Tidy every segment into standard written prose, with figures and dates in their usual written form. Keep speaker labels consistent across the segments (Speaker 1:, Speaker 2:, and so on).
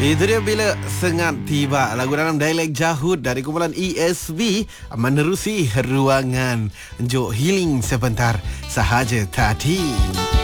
Speaker 1: Itu dia Bila Sengat Tiba, lagu dalam dialek Jahud dari kumpulan ESB menerusi ruangan. Jok healing sebentar sahaja tadi.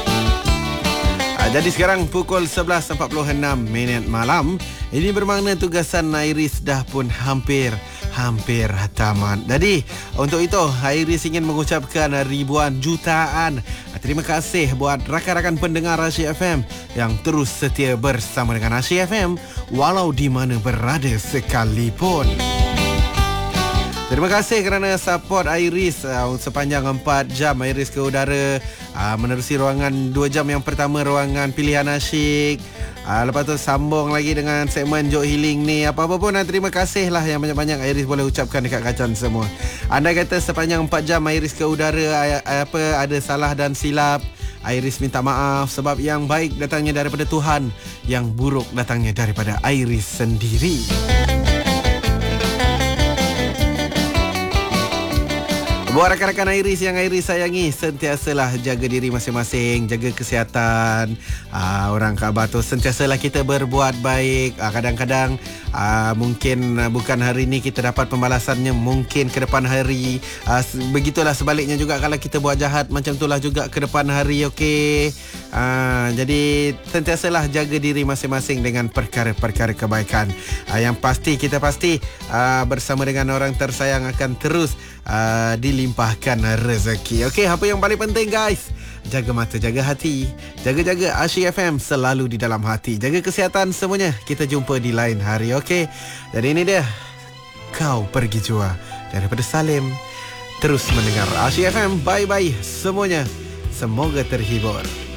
Speaker 1: Jadi sekarang pukul 11.46 malam. Ini bermakna tugasan Iris dah pun hampir tamat. Jadi untuk itu Iris ingin mengucapkan ribuan jutaan terima kasih buat rakan-rakan pendengar Asyik FM yang terus setia bersama dengan Asyik FM walau di mana berada sekalipun. Terima kasih kerana support Iris sepanjang 4 jam Iris ke udara, menerusi ruangan 2 jam yang pertama, ruangan pilihan asyik. Lepas tu sambung lagi dengan segmen Jok Healing ni. Apa-apa pun terima kasih lah yang banyak-banyak Iris boleh ucapkan dekat kacan semua. Anda kata sepanjang 4 jam Iris ke udara ada salah dan silap, Iris minta maaf sebab yang baik datangnya daripada Tuhan, yang buruk datangnya daripada Iris sendiri. Buat rakan-rakan Iris yang Iris sayangi, sentiasalah jaga diri masing-masing, jaga kesihatan. Orang Kaabah tu sentiasalah kita berbuat baik. Kadang-kadang mungkin bukan hari ni kita dapat pembalasannya, mungkin ke depan hari. Begitulah sebaliknya juga kalau kita buat jahat, macam itulah juga ke depan hari, okey. Jadi sentiasalah jaga diri masing-masing dengan perkara-perkara kebaikan. Yang pasti kita bersama dengan orang tersayang akan terus dilimpahkan rezeki. Okey, apa yang paling penting guys? Jaga mata, jaga hati. Jaga-jaga Asyik FM selalu di dalam hati. Jaga kesihatan semuanya. Kita jumpa di lain hari, okey? Jadi ini dia. Kau pergi jua. Daripada Salim. Terus mendengar Asyik FM. Bye-bye semuanya. Semoga terhibur.